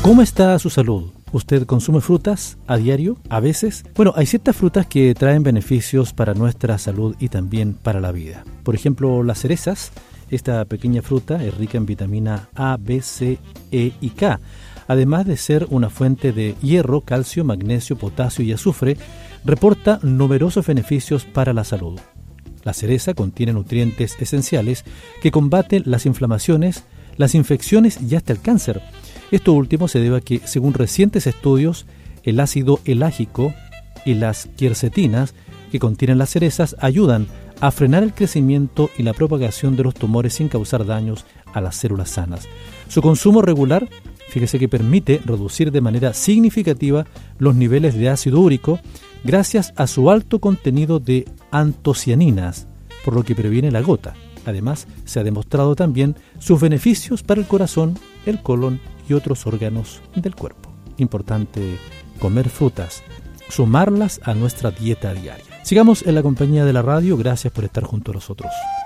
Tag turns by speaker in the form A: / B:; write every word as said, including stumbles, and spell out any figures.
A: ¿Cómo está su salud? ¿Usted consume frutas a diario, a veces? Bueno, hay ciertas frutas que traen beneficios para nuestra salud y también para la vida. Por ejemplo, las cerezas. Esta pequeña fruta es rica en vitamina A, B, C, E y K. Además de ser una fuente de hierro, calcio, magnesio, potasio y azufre, reporta numerosos beneficios para la salud. La cereza contiene nutrientes esenciales que combaten las inflamaciones, las infecciones y hasta el cáncer. Esto último se debe a que, según recientes estudios, el ácido elágico y las quercetinas que contienen las cerezas ayudan a frenar el crecimiento y la propagación de los tumores sin causar daños a las células sanas. Su consumo regular, fíjese que permite reducir de manera significativa los niveles de ácido úrico gracias a su alto contenido de antocianinas, por lo que previene la gota. Además, se ha demostrado también sus beneficios para el corazón, el colon y otros órganos del cuerpo. Importante comer frutas, sumarlas a nuestra dieta diaria. Sigamos en la compañía de la radio. Gracias por estar junto a nosotros.